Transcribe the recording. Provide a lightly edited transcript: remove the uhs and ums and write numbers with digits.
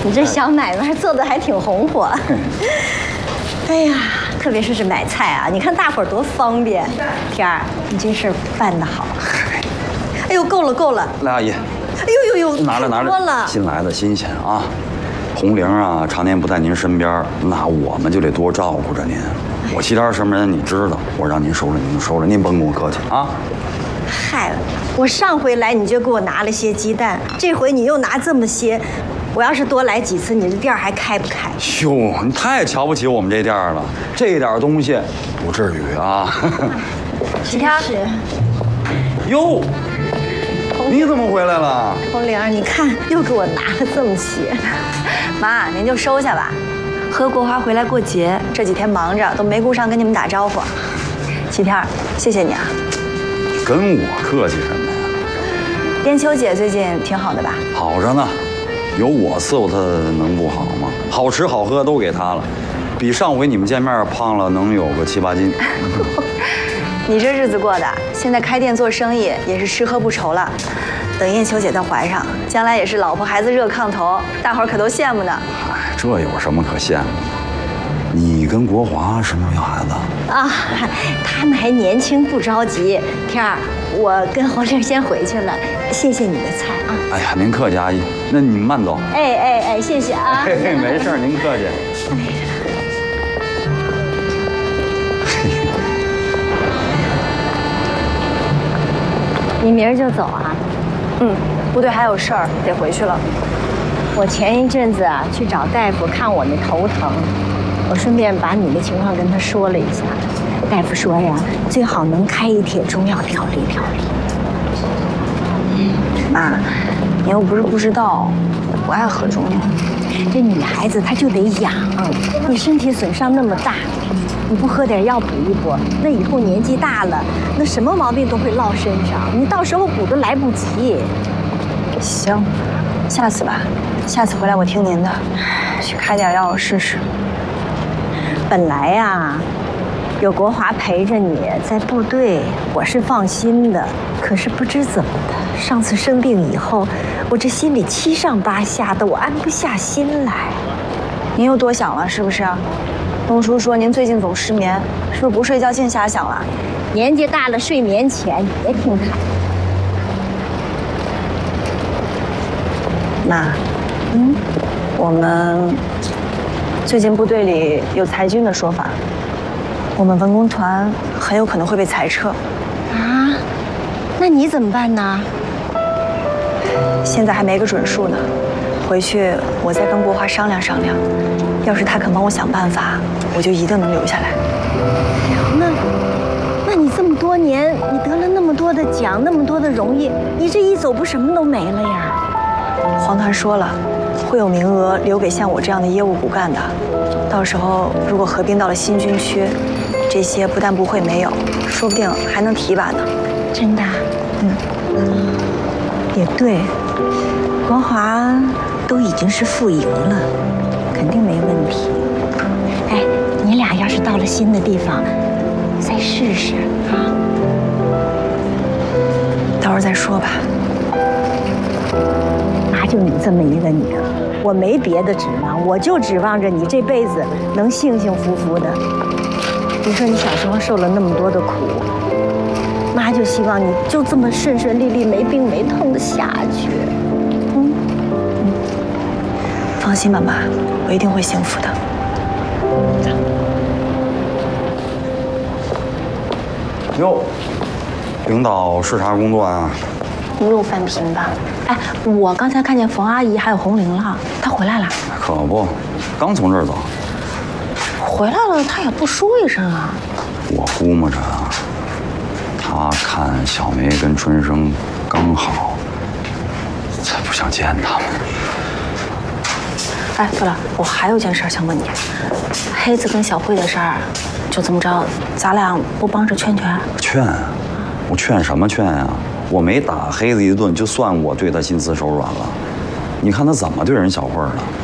你这小买卖做的还挺红火。哎呀，特别是买菜啊，你看大伙儿多方便。天儿，你这事儿办得好。哎呦，够了够了， 来，阿姨。 哎呦呦呦， 拿着拿着，新来的新鲜啊！红玲啊，常年不在您身边，那我们就得多照顾着您。我其他什么人你知道，我让您收了您就收了，您甭跟我客气啊。 嗨，我上回来你就给我拿了些鸡蛋，这回你又拿这么些，我要是多来几次，你这店还开不开？ 哟，你太瞧不起我们这店了，这点东西不至于啊。 齐天是。 哟，你怎么回来了？ 红玲，你看又给我拿了这么些。 妈，您就收下吧。和国华回来过节，这几天忙着，都没顾上跟你们打招呼。齐天，谢谢你啊。 跟我客气什么呀？ 燕秋姐最近挺好的吧？ 好着呢，有我伺候她能不好吗？好吃好喝都给她了，比上回你们见面胖了能有个7、8斤。 你这日子过的，现在开店做生意也是吃喝不愁了。等燕秋姐再怀上，将来也是老婆孩子热炕头，大伙儿可都羡慕呢。 哎，这有什么可羡慕的？你跟国华什么时候要孩子啊？他们还年轻，不着急。天儿，我跟红玲先回去了，谢谢你的菜啊。 哎呀，您客气，阿姨，那你们慢走。 哎，谢谢啊。 没事，您客气。 哎呀。你明儿就走啊？ 部队还有事儿，得回去了。 我前一阵子啊去找大夫看我那头疼，我顺便把你的情况跟他说了一下。大夫说呀，最好能开一帖中药调理调理。 妈，你又不是不知道，我不爱喝中药。 这女孩子她就得养，你身体损伤那么大，你不喝点药补一补，那以后年纪大了，那什么毛病都会落身上，你到时候补都来不及。 行，下次吧，下次回来我听您的，去开点药试试。 本来呀，有国华陪着你在部队，我是放心的。可是不知怎么的，上次生病以后，我这心里七上八下的，我安不下心来。 您又多想了是不是？东叔说您最近总失眠，是不是不睡觉净瞎想了？ 年纪大了，睡眠浅，别听他。 妈，我们最近部队里有裁军的说法，我们文工团很有可能会被裁撤。 啊？那你怎么办呢？ 现在还没个准数呢，回去我再跟国华商量商量。要是他肯帮我想办法，我就一定能留下来。 那你这么多年，你得了那么多的奖，那么多的荣誉，你这一走不什么都没了呀？ 黄团说了，会有名额留给像我这样的业务骨干的。到时候如果合并到了新军区，这些不但不会没有，说不定还能提拔呢。 真的？也对，国华都已经是副营了，肯定没问题。哎，你俩要是到了新的地方，再试试啊。 到时候再说吧。 妈就你这么一个女儿，我没别的指望，我就指望着你这辈子能幸幸福福的。你说你小时候受了那么多的苦，妈就希望你就这么顺顺利利、没病没痛的下去。 放心吧，妈，我一定会幸福的。 哟，领导视察工作啊？ 一路翻屏吧。哎，我刚才看见冯阿姨还有红玲了，她回来了。 可不，刚从这儿走。 回来了，她也不说一声啊。 我估摸着，她看小梅跟春生刚好，才不想见他们。 哎，对了，我还有件事想问你，黑子跟小慧的事儿，就这么着，咱俩不帮着劝劝？ 劝？我劝什么劝呀？我没打黑子一顿，就算我对他心慈手软了。你看他怎么对人小慧了？